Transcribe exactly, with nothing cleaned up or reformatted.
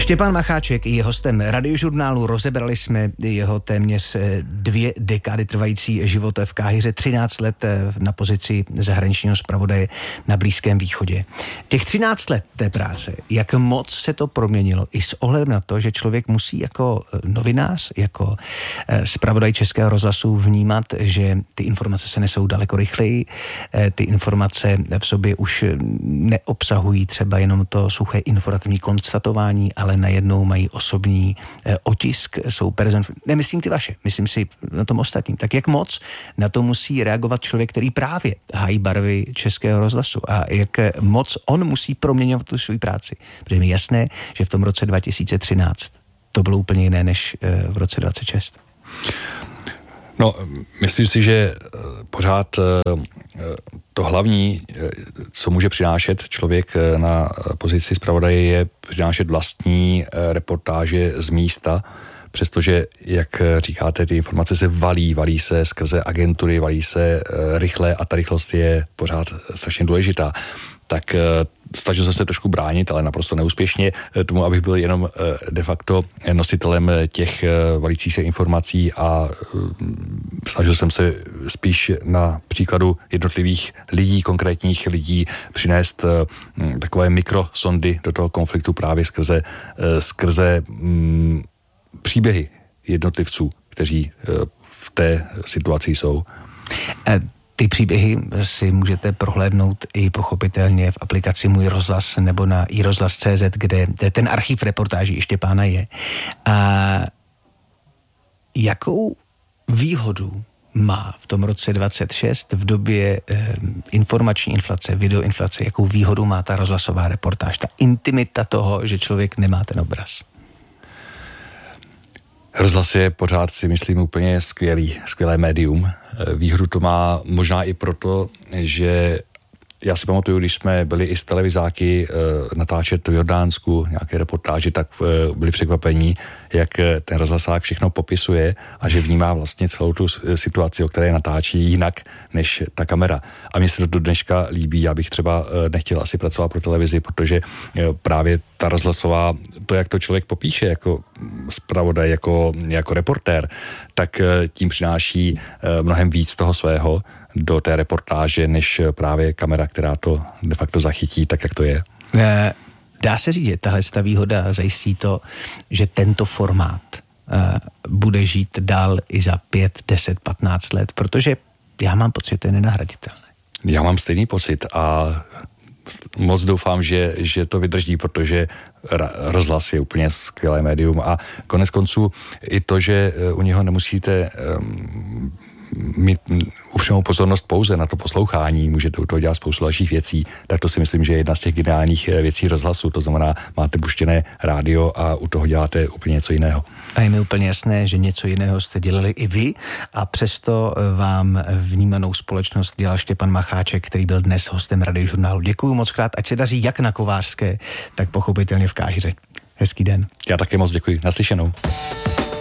Štěpán Macháček je hostem Radiožurnálu. Rozebrali jsme jeho téměř dvě dekády trvající život v Káhiře, třináct let na pozici zahraničního zpravodaje na Blízkém východě. Těch třináct let té práce, jak moc se to proměnilo i s ohledem na to, že člověk musí jako novinář, jako zpravodaj Českého rozhlasu vnímat, že ty informace se nesou daleko rychleji, ty informace v sobě už neobsahují třeba jenom to suché informativní konstatování, ale najednou mají osobní eh, otisk, jsou person... Nemyslím ty vaše, myslím si na tom ostatním. Tak jak moc na to musí reagovat člověk, který právě hájí barvy Českého rozhlasu a jak moc on musí proměňovat tu svou práci. Protože mi je jasné, že v tom roce dva tisíce třináct to bylo úplně jiné než eh, v roce dvacet šest. No, myslím si, že pořád to hlavní, co může přinášet člověk na pozici zpravodaje, je přinášet vlastní reportáže z místa, přestože, jak říkáte, ty informace se valí, valí se skrze agentury, valí se rychle a ta rychlost je pořád strašně důležitá. Tak snažil jsem se trošku bránit, ale naprosto neúspěšně tomu, abych byl jenom de facto nositelem těch valících se informací a snažil jsem se spíš na příkladu jednotlivých lidí, konkrétních lidí přinést takové mikrosondy do toho konfliktu právě skrze, skrze mm, příběhy jednotlivců, kteří v té situaci jsou. Ty příběhy si můžete prohlédnout i pochopitelně v aplikaci Můj rozhlas nebo na i rozhlas tečka cé zet, kde ten archiv reportáží Štěpána je. A jakou výhodu má v tom roce dvacet šest v době eh, informační inflace, videoinflace, jakou výhodu má ta rozhlasová reportáž, ta intimita toho, že člověk nemá ten obraz? Rozhlas je pořád, si myslím, úplně skvělý, skvělé médium. Výhodu to má možná i proto, že já si pamatuju, když jsme byli i z televizáky e, natáčet v Jordánsku nějaké reportáže, tak e, byli překvapení, jak ten rozhlasák všechno popisuje a že vnímá vlastně celou tu situaci, o které natáčí jinak než ta kamera. A mně se to do dneška líbí, já bych třeba e, nechtěl asi pracovat pro televizi, protože e, právě ta rozhlasová, to, jak to člověk popíše jako zpravodaj, jako, jako reportér, tak e, tím přináší e, mnohem víc toho svého do té reportáže, než právě kamera, která to de facto zachytí tak, jak to je. Dá se říct, že tahle výhoda zajistí to, že tento formát bude žít dál i za pět, deset, patnáct let, protože já mám pocit, že to je nenahraditelné. Já mám stejný pocit a moc doufám, že, že to vydrží, protože rozhlas je úplně skvělé médium a konec konců i to, že u něho nemusíte um, mít upřímnou pozornost pouze na to poslouchání, můžete u toho dělat spoustu dalších věcí, tak to si myslím, že je jedna z těch geniálních věcí rozhlasu, to znamená, máte puštěné rádio a u toho děláte úplně něco jiného. A je mi úplně jasné, že něco jiného jste dělali i vy a přesto vám vnímanou společnost dělal Štěpán Macháček, který byl dnes hostem Radiožurnálu. Děkuju moc krát, ať se daří jak na Kovářské, tak pochopitelně v Káhiře. Hezký den. Já také moc děkuji. Naslyšenou.